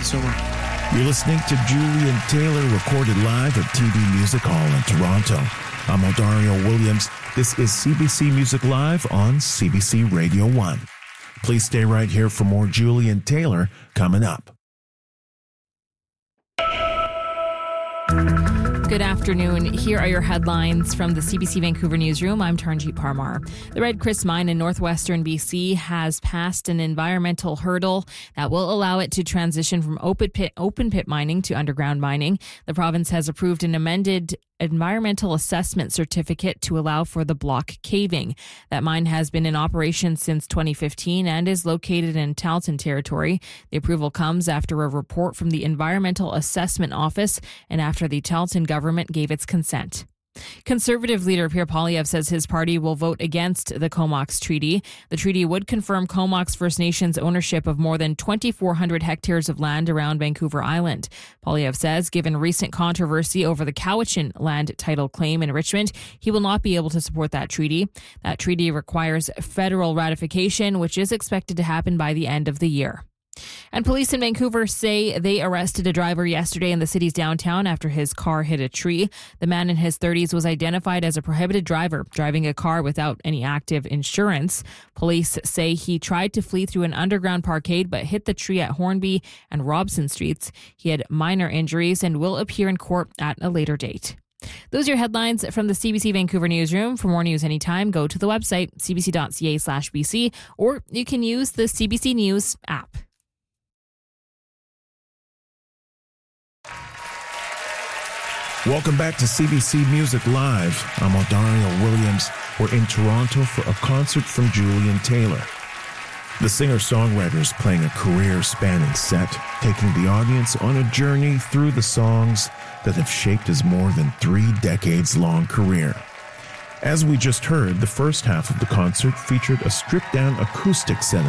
So You're listening to Julian Taylor, recorded live at TD Music Hall in Toronto. I'm Odario Williams. This is CBC Music Live on CBC Radio 1. Please stay right here for more Julian Taylor coming up. Good afternoon. Here are your headlines from the CBC Vancouver newsroom. I'm Taranjeet Parmar. The Red Chris mine in northwestern BC has passed an environmental hurdle that will allow it to transition from open pit mining to underground mining. The province has approved an amended environmental assessment certificate to allow for the block caving. That mine has been in operation since 2015 and is located in Tahltan territory. The approval comes after a report from the Environmental Assessment Office and after the Tahltan government gave its consent. Conservative leader Pierre Poilievre says his party will vote against the Comox Treaty. The treaty would confirm Comox First Nations ownership of more than 2,400 hectares of land around Vancouver Island. Poilievre says, given recent controversy over the Cowichan land title claim in Richmond, he will not be able to support that treaty. That treaty requires federal ratification, which is expected to happen by the end of the year. And police in Vancouver say they arrested a driver yesterday in the city's downtown after his car hit a tree. The man in his 30s was identified as a prohibited driver, driving a car without any active insurance. Police say he tried to flee through an underground parkade but hit the tree at Hornby and Robson Streets. He had minor injuries and will appear in court at a later date. Those are your headlines from the CBC Vancouver newsroom. For more news anytime, go to the website cbc.ca/BC, or you can use the CBC News app. Welcome back to CBC Music Live. I'm Odario Williams. We're in Toronto for a concert from Julian Taylor. The singer-songwriter is playing a career-spanning set, taking the audience on a journey through the songs that have shaped his more than 3 decades-long career. As we just heard, the first half of the concert featured a stripped-down acoustic set of